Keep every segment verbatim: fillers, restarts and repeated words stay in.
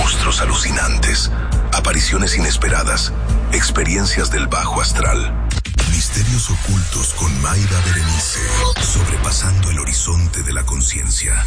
monstruos alucinantes, apariciones inesperadas, experiencias del bajo astral. Misterios ocultos con Mayra Berenice, sobrepasando el horizonte de la conciencia.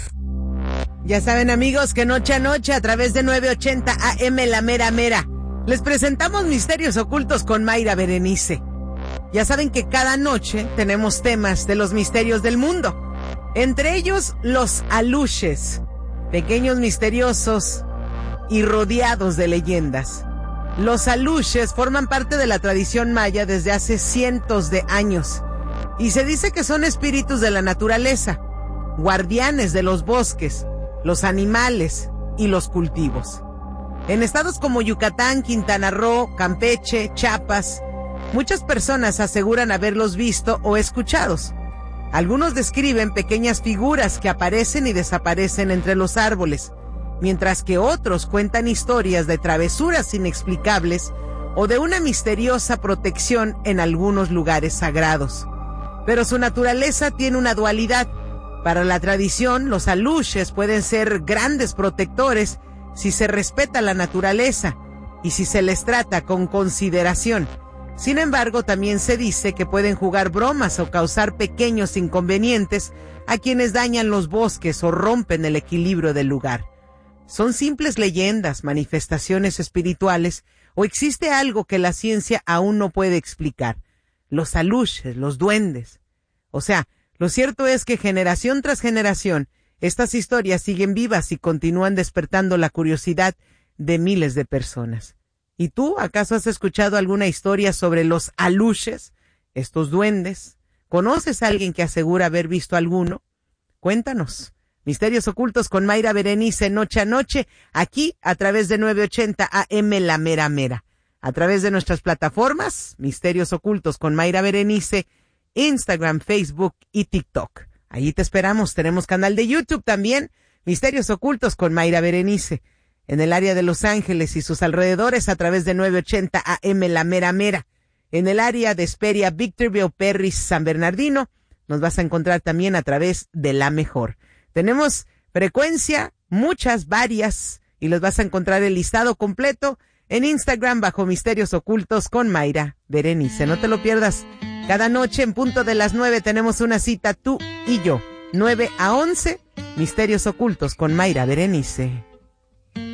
Ya saben, amigos, que noche a noche a través de nueve ochenta A M La Mera Mera les presentamos Misterios Ocultos con Mayra Berenice. Ya saben que cada noche tenemos temas de los misterios del mundo. Entre ellos, los aluches, pequeños misteriosos y rodeados de leyendas. Los aluches forman parte de la tradición maya desde hace cientos de años y se dice que son espíritus de la naturaleza, guardianes de los bosques, los animales y los cultivos. En estados como Yucatán, Quintana Roo, Campeche, Chiapas, muchas personas aseguran haberlos visto o escuchados. Algunos describen pequeñas figuras que aparecen y desaparecen entre los árboles, mientras que otros cuentan historias de travesuras inexplicables o de una misteriosa protección en algunos lugares sagrados. Pero su naturaleza tiene una dualidad. Para la tradición, los aluches pueden ser grandes protectores si se respeta la naturaleza y si se les trata con consideración. Sin embargo, también se dice que pueden jugar bromas o causar pequeños inconvenientes a quienes dañan los bosques o rompen el equilibrio del lugar. ¿Son simples leyendas, manifestaciones espirituales, o existe algo que la ciencia aún no puede explicar? Los aluches, los duendes. O sea, lo cierto es que generación tras generación, estas historias siguen vivas y continúan despertando la curiosidad de miles de personas. ¿Y tú, acaso has escuchado alguna historia sobre los aluches, estos duendes? ¿Conoces a alguien que asegura haber visto alguno? Cuéntanos. Misterios Ocultos con Mayra Berenice, noche a noche, aquí a través de nueve ochenta A M La Mera Mera. A través de nuestras plataformas, Misterios Ocultos con Mayra Berenice, Instagram, Facebook y TikTok. Ahí te esperamos. Tenemos canal de YouTube también, Misterios Ocultos con Mayra Berenice. En el área de Los Ángeles y sus alrededores a través de nueve ochenta A M La Mera Mera. En el área de Hesperia, Victorville, Perris, San Bernardino, nos vas a encontrar también a través de La Mejor. Tenemos frecuencia, muchas, varias, y los vas a encontrar el listado completo en Instagram bajo Misterios Ocultos con Mayra Berenice. No te lo pierdas. Cada noche en punto de las nueve tenemos una cita tú y yo. nueve a once, Misterios Ocultos con Mayra Berenice.